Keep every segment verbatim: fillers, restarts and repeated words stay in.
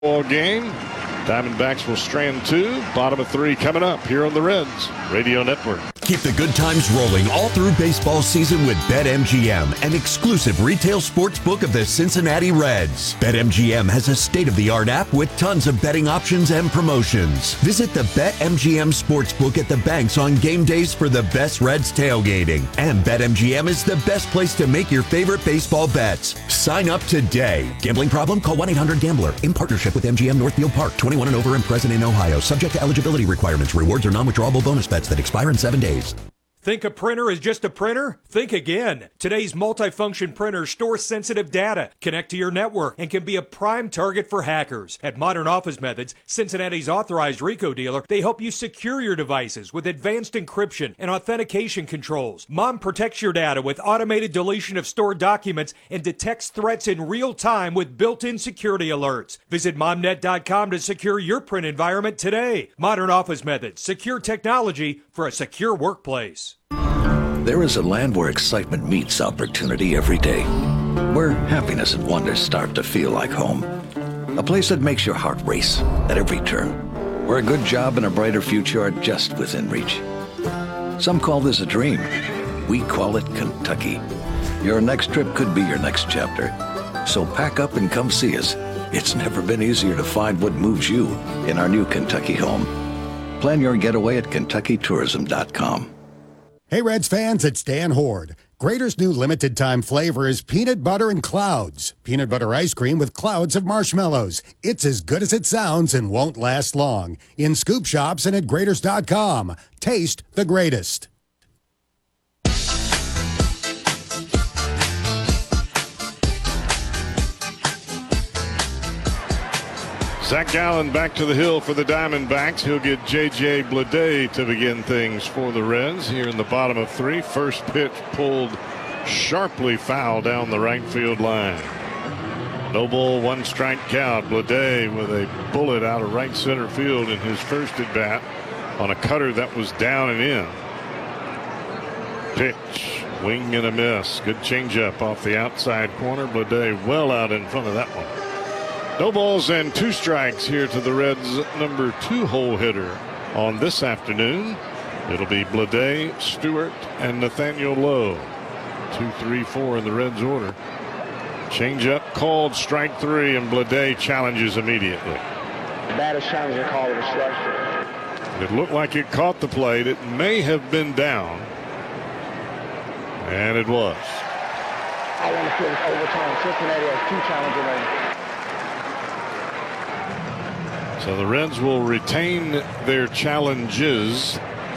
Ball game. Diamondbacks will strand two. Bottom of three coming up here on the Reds Radio Network. Keep the good times rolling all through baseball season with BetMGM, an exclusive retail sports book of the Cincinnati Reds. BetMGM has a state-of-the-art app with tons of betting options and promotions. Visit the BetMGM Sportsbook at the banks on game days for the best Reds tailgating. And BetMGM is the best place to make your favorite baseball bets. Sign up today. Gambling problem? Call one eight hundred gambler. In partnership with M G M Northfield Park. twenty-one and over and present in Ohio. Subject to eligibility requirements. Rewards are non-withdrawable bonus bets that expire in seven days. Think a printer is just a printer? Think again. Today's multifunction printers store sensitive data, connect to your network, and can be a prime target for hackers. At Modern Office Methods, Cincinnati's authorized RICO dealer, they help you secure your devices with advanced encryption and authentication controls. Mom protects your data with automated deletion of stored documents and detects threats in real time with built-in security alerts. Visit momnet dot com to secure your print environment today. Modern Office Methods, secure technology for a secure workplace. There is a land where excitement meets opportunity every day, where happiness and wonder start to feel like home. A place that makes your heart race at every turn, where a good job and a brighter future are just within reach. Some call this a dream. We call it Kentucky. Your next trip could be your next chapter. So pack up and come see us. It's never been easier to find what moves you in our new Kentucky home. Plan your getaway at Kentucky Tourism dot com. Hey, Reds fans, it's Dan Horde. Grater's new limited-time flavor is peanut butter and clouds. Peanut butter ice cream with clouds of marshmallows. It's as good as it sounds and won't last long. In scoop shops and at Graters dot com. Taste the greatest. Zach Gallen back to the hill for the Diamondbacks. He'll get J J Bleday to begin things for the Reds here in the bottom of three. First pitch pulled sharply foul down the right field line. No ball, one strike count. Bleday with a bullet out of right center field in his first at bat on a cutter that was down and in. Pitch, wing and a miss. Good changeup off the outside corner. Bleday well out in front of that one. No balls and two strikes here to the Reds' number two hole hitter on this afternoon. It'll be Bleday, Stewart, and Nathaniel Lowe. Two, three, four in the Reds' order. Changeup called strike three, and Bleday challenges immediately. The batters challenge the call of a strike. It looked like it caught the plate. It may have been down, and it was. I want to feel this overtime. Cincinnati has two challenges remaining. So the Reds will retain their challenges.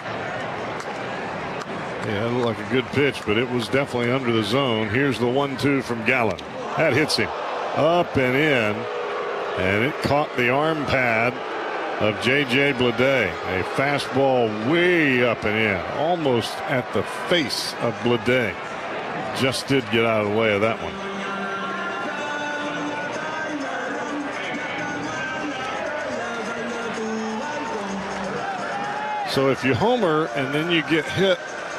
Yeah, it looked like a good pitch, but it was definitely under the zone. Here's the one two from Gallen. That hits him up and in, and it caught the arm pad of J J Bleday. A fastball way up and in, almost at the face of Bleday. Just did get out of the way of that one. So if you homer and then you get hit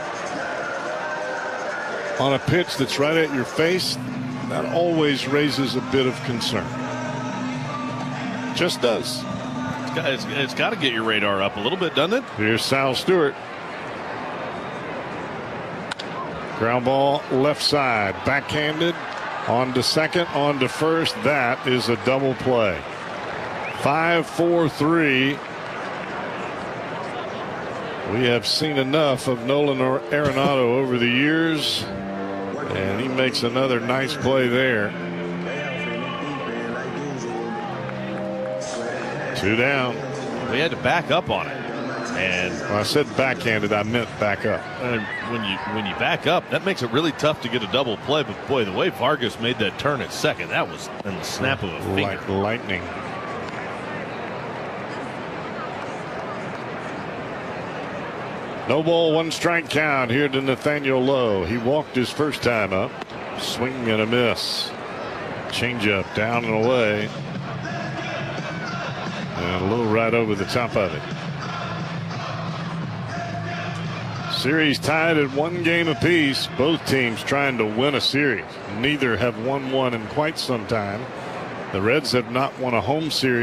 on a pitch that's right at your face, that always raises a bit of concern. Just does. It's got, it's, it's got to get your radar up a little bit, doesn't it? Here's Sal Stewart. Ground ball left side, backhanded, on to second, on to first. That is a double play. Five, four, three. We have seen enough of Nolan Arenado over the years, and he makes another nice play there. Two down. We had to back up on it, and when I said backhanded, I meant back up. And when you when you back up, that makes it really tough to get a double play. But boy, the way Vargas made that turn at second, that was in the snap of a finger. Like lightning. No ball, one strike count here to Nathaniel Lowe. He walked his first time up. Swing and a miss. Changeup down and away. And a little right over the top of it. Series tied at one game apiece. Both teams trying to win a series. Neither have won one in quite some time. The Reds have not won a home series